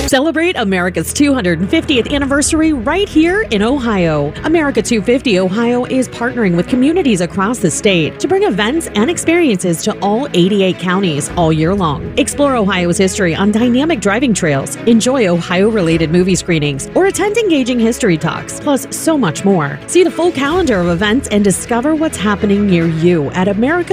Celebrate America's 250th anniversary right here in Ohio. America 250 Ohio is partnering with communities across the state to bring events and experiences to all 88 counties all year long. Explore Ohio's history on dynamic driving trails, enjoy Ohio-related movie screenings, or attend engaging history talks, plus so much more. See the full calendar of events and discover what's happening near you at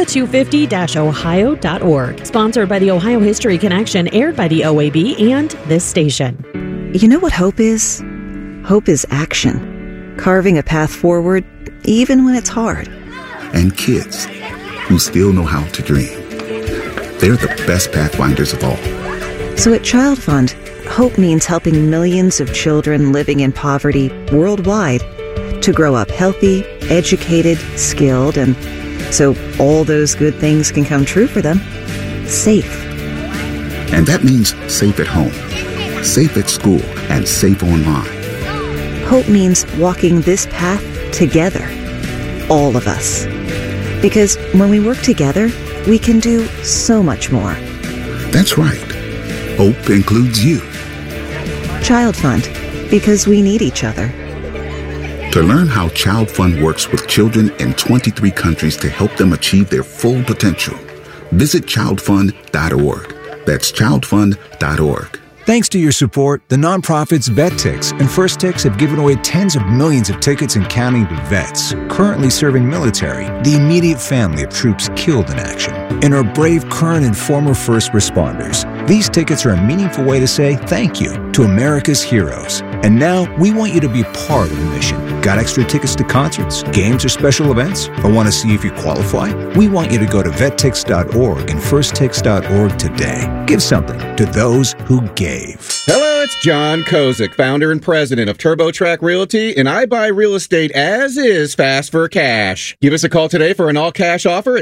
america250-ohio.org. Sponsored by the Ohio History Connection, aired by the OAB and this station. You know what hope is? Hope is action. Carving a path forward, even when it's hard. And kids who still know how to dream. They're the best pathfinders of all. So at Child Fund, hope means helping millions of children living in poverty worldwide to grow up healthy, educated, skilled, and so all those good things can come true for them. Safe. And that means safe at home, safe at school, and safe online. Hope means walking this path together. All of us. Because when we work together, we can do so much more. That's right. Hope includes you. Child Fund. Because we need each other. To learn how Child Fund works with children in 23 countries to help them achieve their full potential, visit childfund.org. That's childfund.org. Thanks to your support, the nonprofits VetTix and First Tix have given away tens of millions of tickets and counting to vets currently serving military, the immediate family of troops killed in action, and our brave current and former first responders. These tickets are a meaningful way to say thank you to America's heroes. And now we want you to be part of the mission. Got extra tickets to concerts, games, or special events? Or want to see if you qualify? We want you to go to vettix.org and firsttix.org today. Give something to those who gave. Hello, it's John Kozik, founder and president of TurboTrack Realty, and I buy real estate as is fast for cash. Give us a call today for an all-cash offer at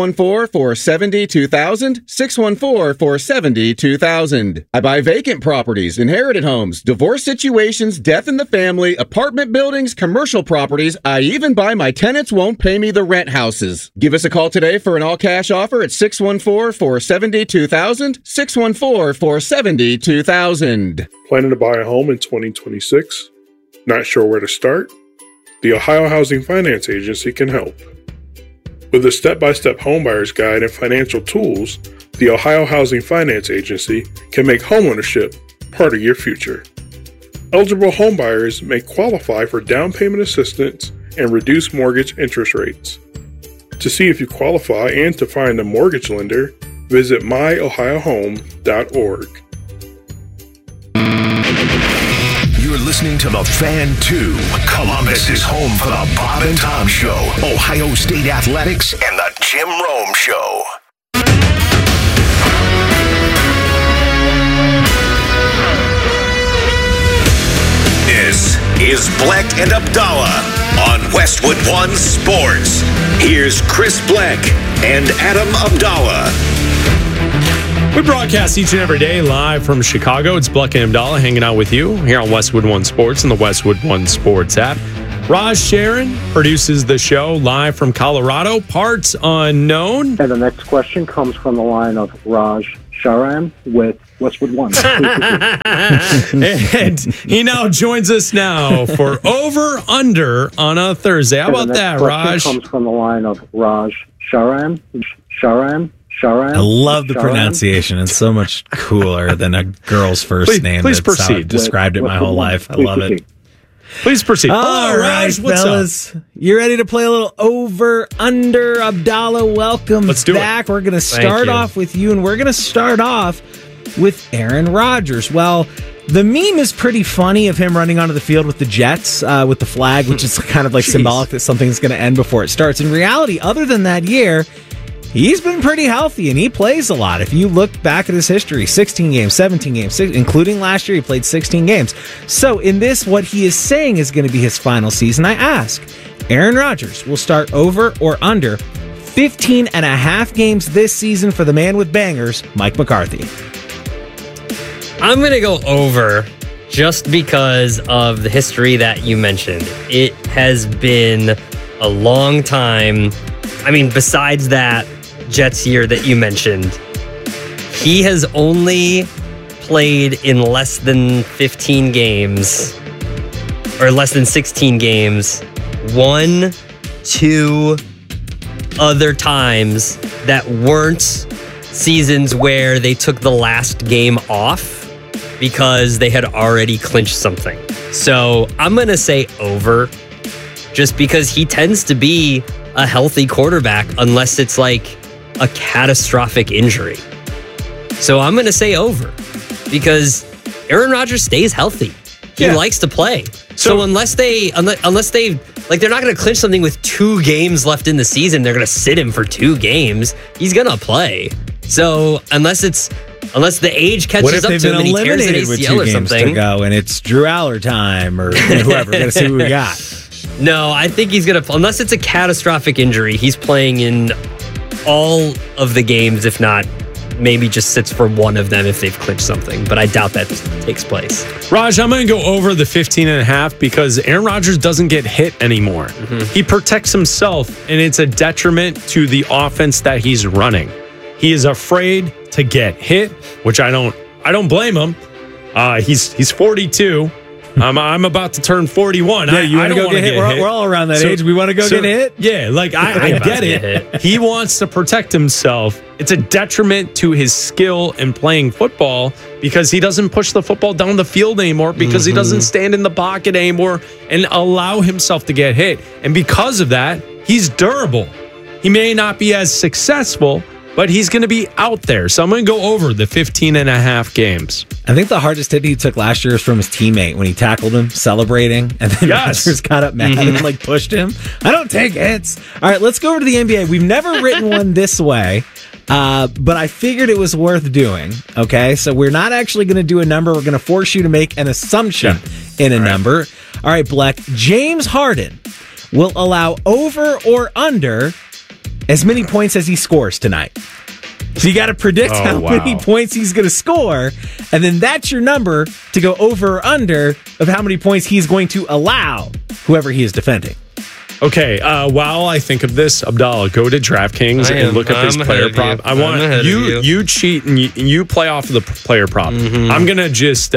614-470-2000, 614-470-2000. I buy vacant properties, inherited homes, divorce situations, death in the family, apartment buildings, commercial properties. I even buy my tenants won't pay me the rent houses. Give us a call today for an all-cash offer at 614-470-2000, 614-470-2000. Planning to buy a home in 2026? Not sure where to start? The Ohio Housing Finance Agency can help. With a step-by-step homebuyer's guide and financial tools, the Ohio Housing Finance Agency can make homeownership part of your future. Eligible homebuyers may qualify for down payment assistance and reduced mortgage interest rates. To see if you qualify and to find a mortgage lender, visit myohiohome.org. You're listening to The Fan 2. Columbus is home for the Bob and Tom Show, Ohio State Athletics, and the Jim Rome Show. This is Bleck and Abdallah on Westwood One Sports. Here's Chris Bleck and Adam Abdallah. We broadcast each and every day live from Chicago. It's Bleck and Abdallah hanging out with you here on Westwood One Sports and the Westwood One Sports app. Raj Sharon produces the show live from Colorado. Parts unknown. And the next question comes from the line of Raj Sharan with Westwood One. And he now joins us now for Over Under on a Thursday. How about that, Raj? Comes from the line of Raj Sharan. I love the pronunciation. It's so much cooler than a girl's first name. Please That's how I've proceed. described it my whole life. I love it. Please proceed. All right, Raj, what's fellas. up? You ready to play a little over under? Abdallah, welcome Let's do back. it. We're going to start off with you, and we're going to start off with Aaron Rodgers. Well, the meme is pretty funny of him running onto the field with the Jets, with the flag, which is kind of like symbolic that something's going to end before it starts. In reality, other than that year, he's been pretty healthy, and he plays a lot. If you look back at his history, 16 games, 17 games, including last year, he played 16 games. So in this, what he is saying is going to be his final season. I ask, Aaron Rodgers will start over or under 15 and a half games this season for the man with bangers, Mike McCarthy. I'm going to go over just because of the history that you mentioned. It has been a long time. I mean, besides that Jets year that you mentioned, he has only played in less than 15 games or less than 16 games 1-2 other times that weren't seasons where they took the last game off because they had already clinched something. So I'm going to say over, just because he tends to be a healthy quarterback unless it's like a catastrophic injury. So I'm going to say over because Aaron Rodgers stays healthy. He likes to play. So unless they like, they're not going to clinch something with 2 games left in the season, they're going to sit him for 2 games. He's going to play. So unless the age catches up to him and he tears an ACL or something, to go and it's Drew Aller time or whoever. We're going to see who we got. No, I think he's going to, unless it's a catastrophic injury, he's playing in all of the games, if not maybe just sits for one of them if they've clinched something. But I doubt that takes place. Raj, I'm going to go over the 15.5 because Aaron Rodgers doesn't get hit anymore. He protects himself, and it's a detriment to the offense that he's running. He is afraid to get hit, which I don't blame him. He's 42. I'm about to turn 41. Yeah, you want to go get hit? We're all around that age. We want to go get hit? Yeah, like I get it. He wants to protect himself. It's a detriment to his skill in playing football because he doesn't push the football down the field anymore, because he doesn't stand in the pocket anymore and allow himself to get hit. And because of that, he's durable. He may not be as successful, but he's going to be out there. So I'm going to go over the 15.5 games. I think the hardest hit he took last year was from his teammate when he tackled him, celebrating, and then Rodgers got up mad and pushed him. I don't take hits. All right, let's go over to the NBA. We've never written one this way, but I figured it was worth doing. Okay, so we're not actually going to do a number. We're going to force you to make an assumption in a number. All right, Bleck. James Harden will allow over or under as many points as he scores tonight. So you got to predict how many points he's going to score, and then that's your number to go over or under of how many points he's going to allow whoever he is defending. Okay, while I think of this, Abdallah, go to DraftKings and look up his player prop. I want you cheat and you play off of the player prop. I'm gonna just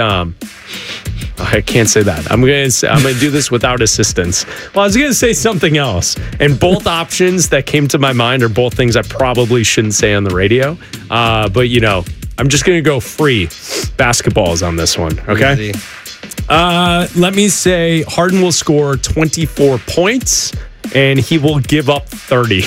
I can't say that. I'm gonna do this without assistance. Well, I was gonna say something else, and both options that came to my mind are both things I probably shouldn't say on the radio. But I'm just gonna go free basketballs on this one. Okay. Easy. Let me say Harden will score 24 points and he will give up 30.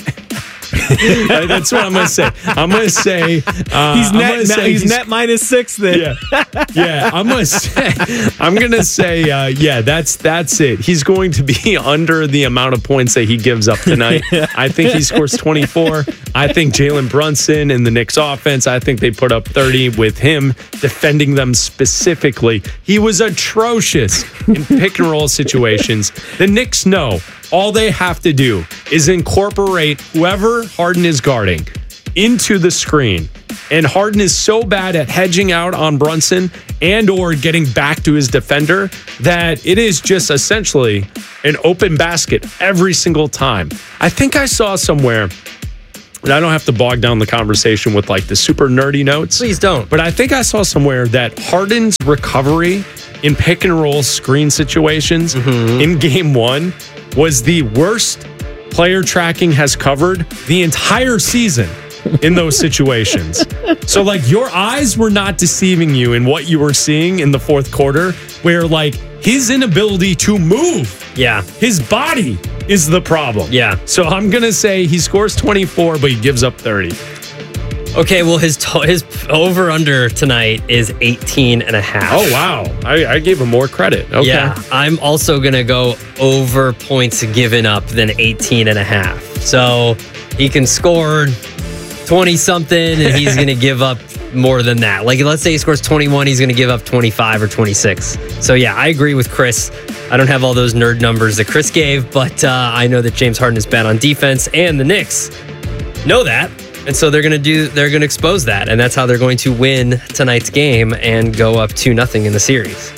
That's what I'm going to say. I'm going to say he's net -6 then. Yeah. I'm going to say that's it. He's going to be under the amount of points that he gives up tonight. I think he scores 24. I think Jalen Brunson and the Knicks offense, I think they put up 30 with him defending them specifically. He was atrocious in pick and roll situations. The Knicks know all they have to do is incorporate whoever Harden is guarding into the screen. And Harden is so bad at hedging out on Brunson and or getting back to his defender that it is just essentially an open basket every single time. I think I saw somewhere, and I don't have to bog down the conversation with like the super nerdy notes. Please don't. But I think I saw somewhere that Harden's recovery in pick and roll screen situations in game 1 was the worst player tracking has covered the entire season in those situations. So like your eyes were not deceiving you in what you were seeing in the fourth quarter, where like his inability to move, his body is the problem. So I'm going to say he scores 24, but he gives up 30. Okay, well, his over-under tonight is 18.5. Oh, wow. I gave him more credit. Okay. Yeah, I'm also going to go over points given up than 18.5. So he can score 20-something, and he's going to give up more than that. Like, let's say he scores 21, he's going to give up 25 or 26. So, yeah, I agree with Chris. I don't have all those nerd numbers that Chris gave, but I know that James Harden is bad on defense, and the Knicks know that. And so they're going to expose that, and that's how they're going to win tonight's game and go up 2-0 in the series.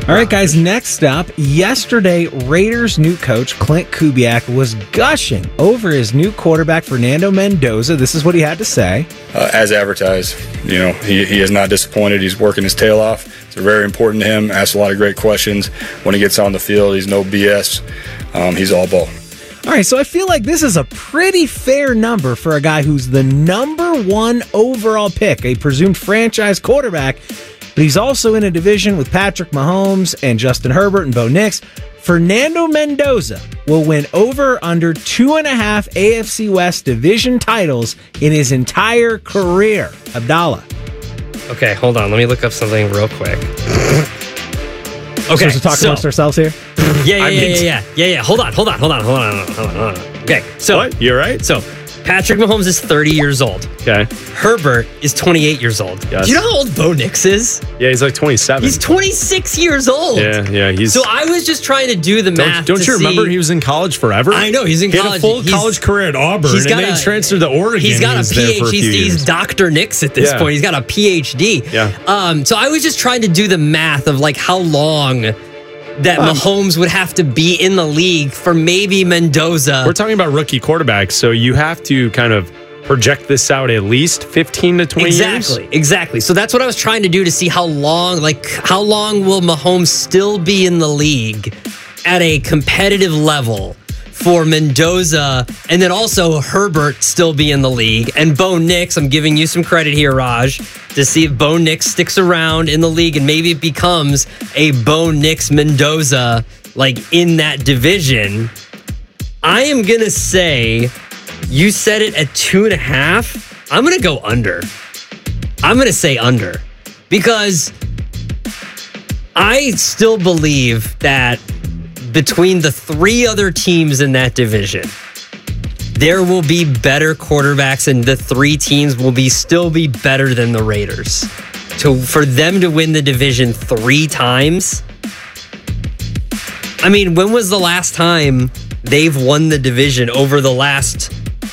All right, guys, next up, yesterday, Raiders' new coach, Clint Kubiak, was gushing over his new quarterback, Fernando Mendoza. This is what he had to say. As advertised, he is not disappointed. He's working his tail off. It's very important to him. Asks a lot of great questions. When he gets on the field, he's no BS. He's all ball. All right, so I feel like this is a pretty fair number for a guy who's the number 1 overall pick, a presumed franchise quarterback, but he's also in a division with Patrick Mahomes and Justin Herbert and Bo Nix. Fernando Mendoza will win over under 2.5 AFC West division titles in his entire career. Abdallah. Okay, hold on. Let me look up something real quick. Okay, so talk amongst ourselves here. Yeah. Hold on. Okay, so what? You're right. So Patrick Mahomes is 30 years old. Okay. Herbert is 28 years old. Yes. Do you know how old Bo Nix is? Yeah, he's like 27. He's 26 years old. Yeah. So I was just trying to do the math. Don't you remember he was in college forever? I know, he's in college. He had a full college career at Auburn, and then he transferred to Oregon. He's got a PhD. He's Dr. Nix at this point. He's got a PhD. Yeah. So I was just trying to do the math of like how long that Mahomes would have to be in the league for maybe Mendoza. We're talking about rookie quarterbacks, so you have to kind of project this out at least 15 to 20 years. Exactly. So that's what I was trying to do to see how long will Mahomes still be in the league at a competitive level for Mendoza, and then also Herbert still be in the league, and Bo Nix. I'm giving you some credit here, Raj, to see if Bo Nix sticks around in the league and maybe it becomes a Bo Nix Mendoza like in that division. I am gonna say, you said it at 2.5. I'm gonna go under. I'm gonna say under because I still believe that between the 3 other teams in that division, there will be better quarterbacks, and the 3 teams will still be better than the Raiders. For them to win the division 3 times, I mean, when was the last time they've won the division over the last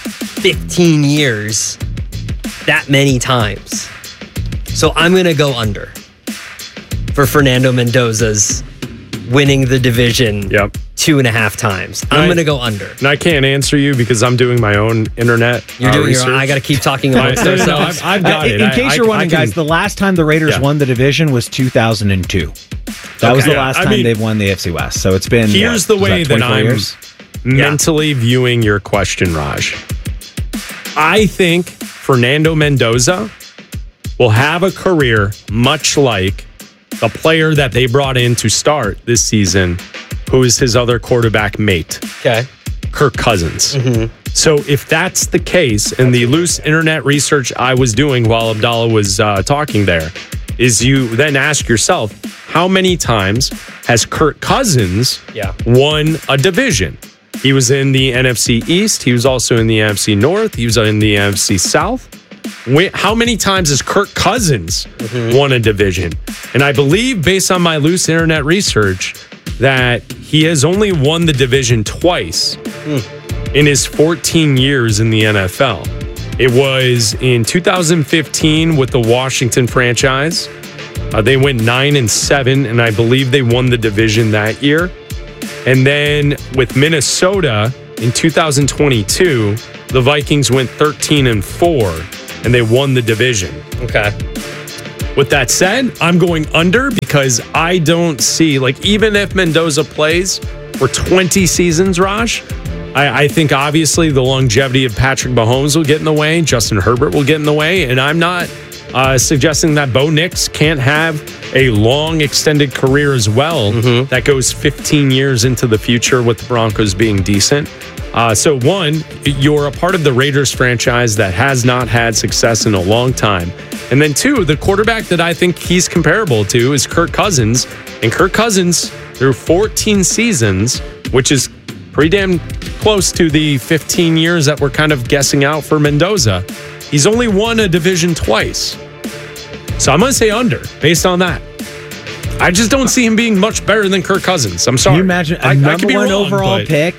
15 years that many times? So I'm going to go under for Fernando Mendoza's winning the division 2.5 times. I'm going to go under. And I can't answer you because I'm doing my own internet You're doing research. your own. I got to keep talking amongst ourselves. I've got it. In case you're wondering, guys, the last time the Raiders won the division was 2002. That was the last time they've won the AFC West. So it's been. Here's the way that I'm years? mentally viewing your question, Raj. I think Fernando Mendoza will have a career much like the player that they brought in to start this season, who is his other quarterback mate. Okay. Kirk Cousins. Mm-hmm. So if that's the case, and the loose internet research I was doing while Abdallah was talking there, is you then ask yourself, how many times has Kirk Cousins won a division? He was in the NFC East. He was also in the NFC North. He was in the NFC South. How many times has Kirk Cousins won a division? And I believe, based on my loose internet research, that he has only won the division twice in his 14 years in the NFL. It was in 2015 with the Washington franchise. They went 9-7, and I believe they won the division that year. And then with Minnesota in 2022, the Vikings went 13-4. And they won the division. Okay. With that said, I'm going under because I don't see, even if Mendoza plays for 20 seasons, Raj, I think obviously the longevity of Patrick Mahomes will get in the way. Justin Herbert will get in the way. And I'm not suggesting that Bo Nix can't have a long extended career as well that goes 15 years into the future with the Broncos being decent. So one, you're a part of the Raiders franchise that has not had success in a long time. And then two, the quarterback that I think he's comparable to is Kirk Cousins. And Kirk Cousins, through 14 seasons, which is pretty damn close to the 15 years that we're kind of guessing out for Mendoza, he's only won a division twice. So I'm going to say under based on that. I just don't see him being much better than Kirk Cousins. I'm sorry. Can you imagine a number one overall pick?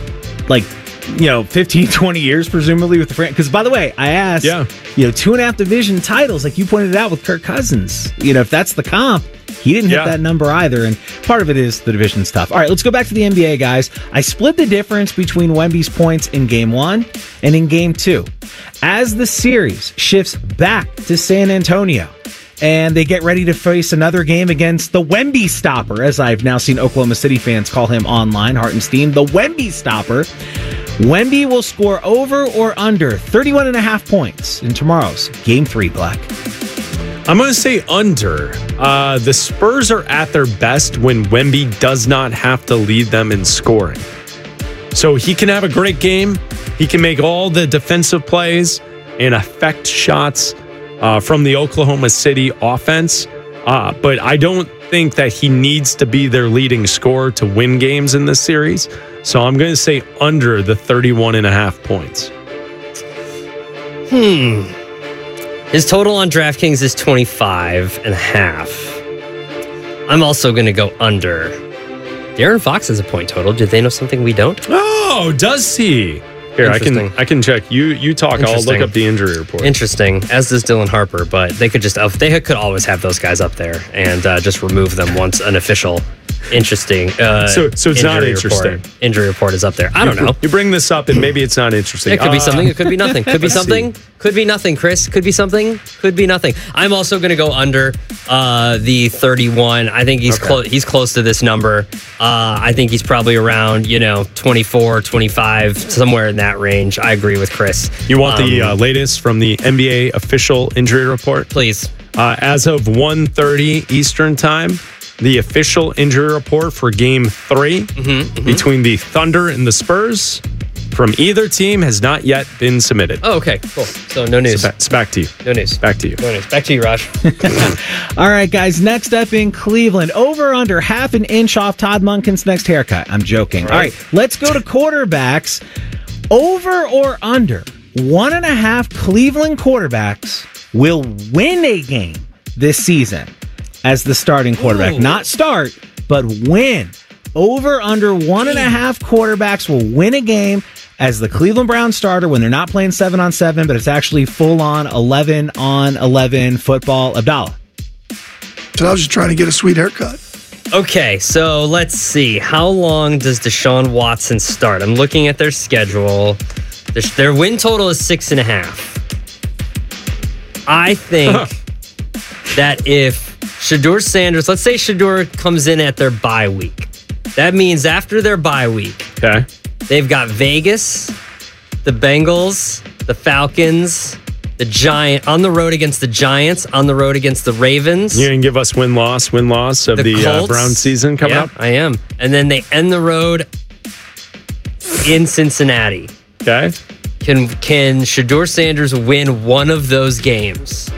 15, 20 years, presumably, with the franchise. Because, by the way, I asked, 2.5 division titles, like you pointed out with Kirk Cousins. If that's the comp, He didn't hit that number either, and part of it is the division's tough. All right, let's go back to the NBA, guys. I split the difference between Wemby's points in Game 1 and in Game 2. As the series shifts back to San Antonio, and they get ready to face another game against the Wemby Stopper, as I've now seen Oklahoma City fans call him online, Hartenstein, the Wemby Stopper. Wemby will score over or under 31.5 points in tomorrow's Game 3, Black. I'm going to say under. The Spurs are at their best when Wemby does not have to lead them in scoring. So he can have a great game. He can make all the defensive plays and affect shots from the Oklahoma City offense. But I don't think that he needs to be their leading scorer to win games in this series. So I'm going to say under the 31.5 points. His total on DraftKings is 25.5. I'm also going to go under. De'Aaron Fox has a point total. Did they know something we don't? Oh, does he? Here, I can check. You talk. I'll look up the injury report. Interesting, as does Dylan Harper, but they could always have those guys up there and just remove them once an official interesting. So it's not interesting. Injury report is up there. I don't know. You bring this up and maybe it's not interesting. It could be something. It could be nothing. Could be something. Could be nothing, Chris. Could be something. Could be nothing. I'm also going to go under the 31. I think he's close. He's close to this number. I think he's probably around 24, 25, somewhere in that range. I agree with Chris. You want the latest from the NBA official injury report? Please. As of 1:30 Eastern time, the official injury report for Game 3 between the Thunder and the Spurs from either team has not yet been submitted. Oh, okay, cool. So no news. It's back to you. No news. Back to you. No news. Back to you, Raj. All right, guys. Next up in Cleveland, over under half an inch off Todd Monken's next haircut. I'm joking. All right, let's go to quarterbacks. Over or under 1.5 Cleveland quarterbacks will win a game this season as the starting quarterback. Ooh. Not start, but win. Over under 1.5 quarterbacks will win a game as the Cleveland Browns starter when they're not playing 7-on-7, but it's actually full-on 11-on-11 football. Abdallah. So I was just trying to get a sweet haircut. Okay, so let's see. How long does Deshaun Watson start? I'm looking at their schedule. Their win total is 6.5. I think that if Shedeur Sanders, let's say Shedeur comes in at their bye week. That means after their bye week, they've got Vegas, the Bengals, the Falcons, the Giants, on the road against the Giants, on the road against the Ravens. You can give us win-loss of the Brown season coming up? I am. And then they end the road in Cincinnati. Okay. Can Shedeur Sanders win one of those games?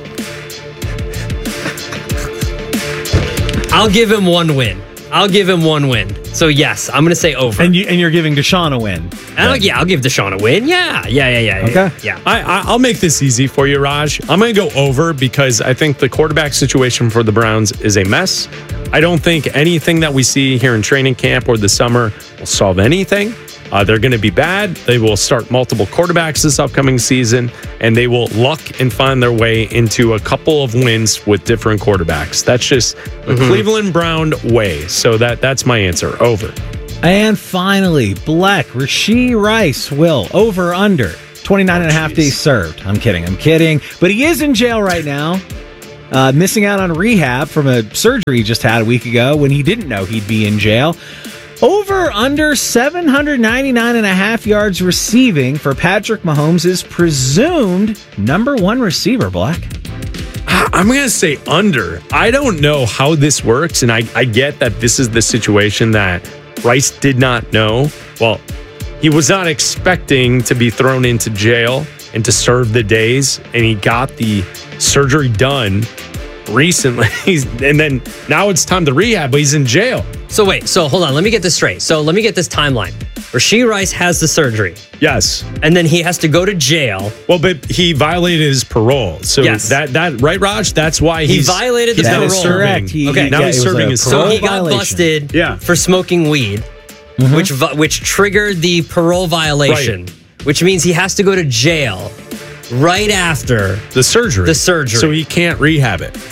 I'll give him one win. So yes, I'm going to say over. And you're giving Deshaun a win. I'll give Deshaun a win. Yeah. Okay. Yeah. I'll make this easy for you, Raj. I'm going to go over because I think the quarterback situation for the Browns is a mess. I don't think anything that we see here in training camp or the summer will solve anything. They're going to be bad. They will start multiple quarterbacks this upcoming season, and they will luck and find their way into a couple of wins with different quarterbacks. That's just the Cleveland Brown way. So that's my answer. Over. And finally, Black, Rashee Rice will over under 29.5 days served. I'm kidding. But he is in jail right now. Missing out on rehab from a surgery he just had a week ago when he didn't know he'd be in jail. Over under 799.5 yards receiving for Patrick Mahomes' presumed number one receiver, Black. I'm going to say under. I don't know how this works, and I get that this is the situation that Rice did not know. Well, he was not expecting to be thrown into jail and to serve the days, and he got the surgery done recently, and then now it's time to rehab, but he's in jail. So hold on, let me get this straight. So let me get this timeline. Rashee Rice has the surgery. Yes. And then he has to go to jail. Well, but he violated his parole. So that right, Raj? That's why he violated the parole. Correct. Now he's serving his parole. So he got busted for smoking weed, which triggered the parole violation, which means he has to go to jail right after the surgery. So he can't rehab it.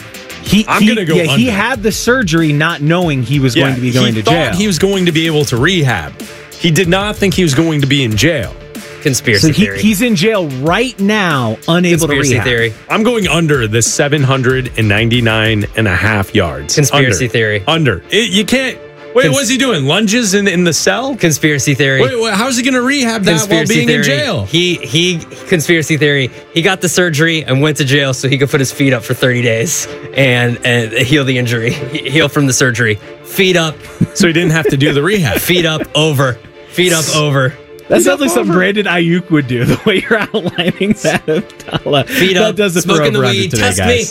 I'm going to go under. He had the surgery not knowing he was going to be going to jail. He thought he was going to be able to rehab. He did not think he was going to be in jail. Conspiracy theory. He's in jail right now, unable to rehab. Theory. I'm going under the 799.5 yards. Conspiracy theory. Under. You can't. Wait, what's he doing? Lunges in the cell? Conspiracy theory. Wait, how's he going to rehab that while being in jail? He conspiracy theory. He got the surgery and went to jail so he could put his feet up for 30 days and heal the injury. Heal from the surgery. Feet up. So he didn't have to do the rehab. Feet up, over. Feet up, over. That sounds like something Brandon Ayuk would do, the way you're outlining that, Abdallah. Feet up, smoking the weed. Test me.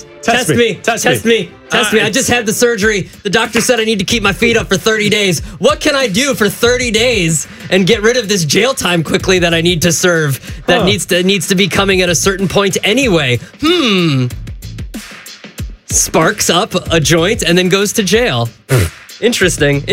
I just had the surgery. The doctor said I need to keep my feet up for 30 days. What can I do for 30 days and get rid of this jail time quickly that I need to serve that needs to be coming at a certain point anyway? Sparks up a joint and then goes to jail. Interesting.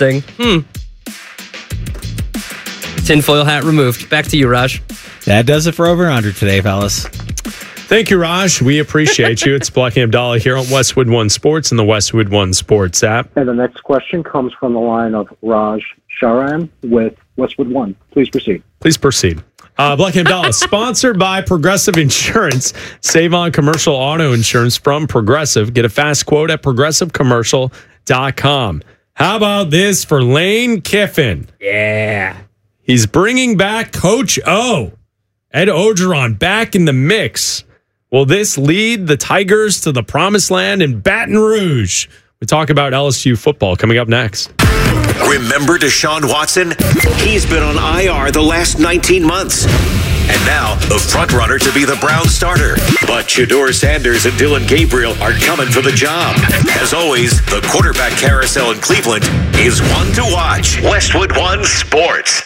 Tinfoil hat removed. Back to you, Raj. That does it for Over Under today, fellas. Thank you, Raj. We appreciate you. It's Black and Abdallah here on Westwood One Sports and the Westwood One Sports app. And the next question comes from the line of Raj Sharan with Westwood One. Please proceed. Black and Abdallah, sponsored by Progressive Insurance. Save on commercial auto insurance from Progressive. Get a fast quote at progressivecommercial.com. How about this for Lane Kiffin? Yeah. He's bringing back Coach O. Ed Orgeron back in the mix. Will this lead the Tigers to the promised land in Baton Rouge? We talk about LSU football coming up next. Remember Deshaun Watson? He's been on IR the last 19 months. And now, the front-runner to be the Browns starter. But Shedeur Sanders and Dylan Gabriel are coming for the job. As always, the quarterback carousel in Cleveland is one to watch. Westwood One Sports.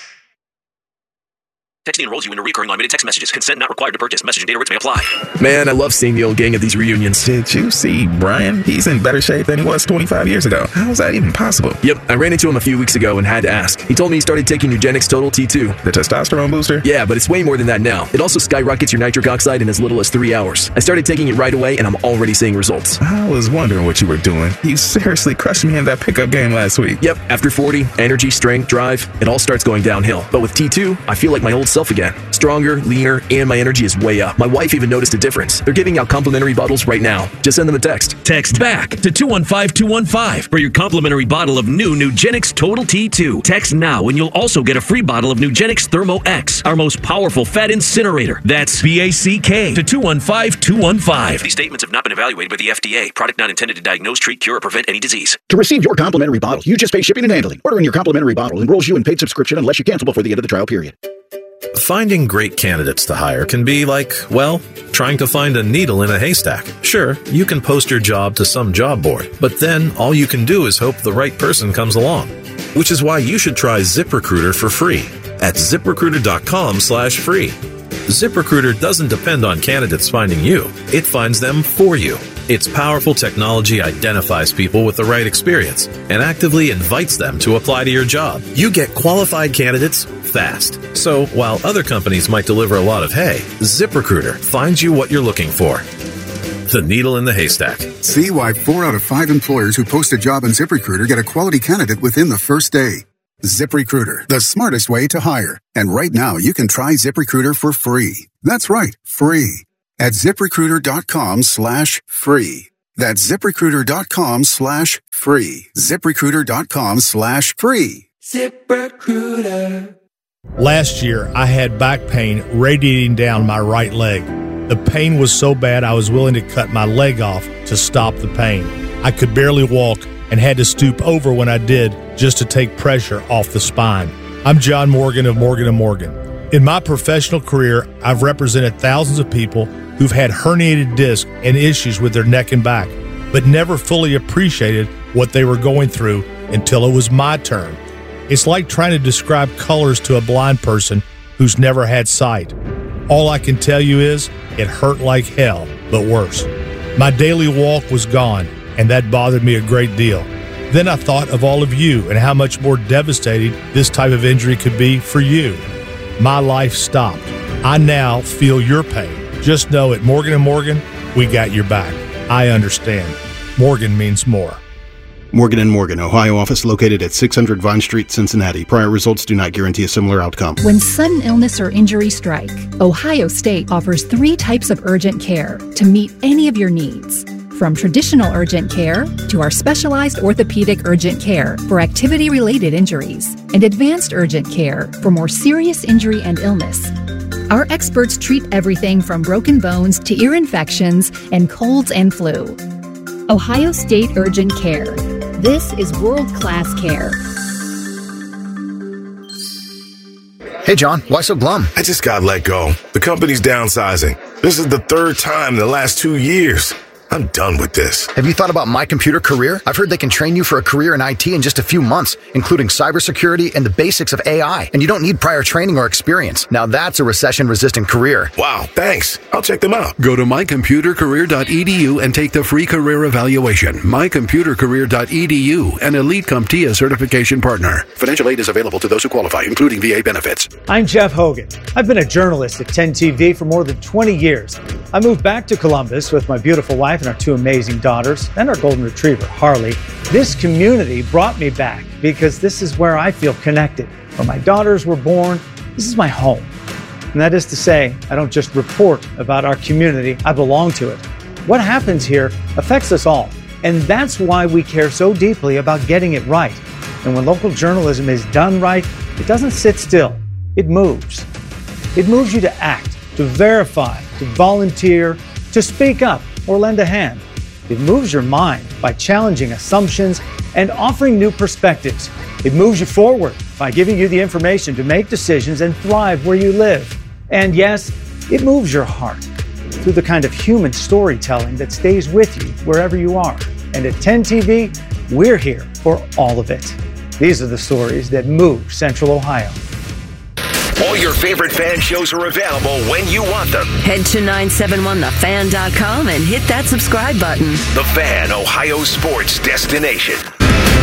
Texting enrolls you in a recurring unlimited text messages. Consent not required to purchase. Message and data rates may apply. Man, I love seeing the old gang at these reunions. Did you see Brian? He's in better shape than he was 25 years ago. How is that even possible? Yep, I ran into him a few weeks ago and had to ask. He told me he started taking Nugenix Total T2. The testosterone booster? Yeah, but it's way more than that now. It also skyrockets your nitric oxide in as little as 3 hours. I started taking it right away and I'm already seeing results. I was wondering what you were doing. You seriously crushed me in that pickup game last week. Yep, after 40, energy, strength, drive, it all starts going downhill. But with T2, I feel like my old self again. Stronger, leaner, and my energy is way up. My wife even noticed a difference. They're giving out complimentary bottles right now. Just send them a text. Text BACK to 215-215 for your complimentary bottle of new Nugenix Total T2. Text now and you'll also get a free bottle of Nugenix Thermo X, our most powerful fat incinerator. That's BACK to 215-215. These statements have not been evaluated by the FDA. Product not intended to diagnose, treat, cure, or prevent any disease. To receive your complimentary bottle, you just pay shipping and handling. Ordering your complimentary bottle enrolls you in paid subscription unless you cancel before the end of the trial period. Finding great candidates to hire can be like, well, trying to find a needle in a haystack. Sure, you can post your job to some job board, but then all you can do is hope the right person comes along. Which is why you should try ZipRecruiter for free at ZipRecruiter.com/free. ZipRecruiter doesn't depend on candidates finding you. It finds them for you. Its powerful technology identifies people with the right experience and actively invites them to apply to your job. You get qualified candidates fast. So while other companies might deliver a lot of hay, ZipRecruiter finds you what you're looking for. The needle in the haystack. See why 4 out of 5 employers who post a job on ZipRecruiter get a quality candidate within the first day. ZipRecruiter, the smartest way to hire. And right now, you can try ZipRecruiter for free. That's right, free. At ZipRecruiter.com/free. That's ZipRecruiter.com/free. ZipRecruiter.com/free. ZipRecruiter. Last year, I had back pain radiating down my right leg. The pain was so bad I was willing to cut my leg off to stop the pain. I could barely walk and had to stoop over when I did just to take pressure off the spine. I'm John Morgan of Morgan & Morgan. In my professional career, I've represented thousands of people who've had herniated discs and issues with their neck and back, but never fully appreciated what they were going through until it was my turn. It's like trying to describe colors to a blind person who's never had sight. All I can tell you is it hurt like hell, but worse. My daily walk was gone, and that bothered me a great deal. Then I thought of all of you and how much more devastating this type of injury could be for you. My life stopped. I now feel your pain. Just know at Morgan & Morgan, we got your back. I understand. Morgan means more. Morgan & Morgan, Ohio office located at 600 Vine Street, Cincinnati. Prior results do not guarantee a similar outcome. When sudden illness or injury strike, Ohio State offers 3 types of urgent care to meet any of your needs. From traditional urgent care to our specialized orthopedic urgent care for activity-related injuries and advanced urgent care for more serious injury and illness. Our experts treat everything from broken bones to ear infections and colds and flu. Ohio State Urgent Care. This is world-class care. Hey, John, why so glum? I just got let go. The company's downsizing. This is the 3rd time in the last 2 years. I'm done with this. Have you thought about My Computer Career? I've heard they can train you for a career in IT in just a few months, including cybersecurity and the basics of AI. And you don't need prior training or experience. Now that's a recession-resistant career. Wow, thanks. I'll check them out. Go to mycomputercareer.edu and take the free career evaluation. mycomputercareer.edu, an Elite CompTIA certification partner. Financial aid is available to those who qualify, including VA benefits. I'm Jeff Hogan. I've been a journalist at 10 TV for more than 20 years. I moved back to Columbus with my beautiful wife and our 2 amazing daughters and our golden retriever, Harley. This community brought me back because this is where I feel connected. Where my daughters were born, this is my home. And that is to say, I don't just report about our community, I belong to it. What happens here affects us all. And that's why we care so deeply about getting it right. And when local journalism is done right, it doesn't sit still. It moves. It moves you to act, to verify, to volunteer, to speak up or lend a hand. It moves your mind by challenging assumptions and offering new perspectives. It moves you forward by giving you the information to make decisions and thrive where you live. And yes, it moves your heart through the kind of human storytelling that stays with you wherever you are. And at 10 TV, we're here for all of it. These are the stories that move Central Ohio. All your favorite fan shows are available when you want them. Head to 971thefan.com and hit that subscribe button. The Fan, Ohio sports destination.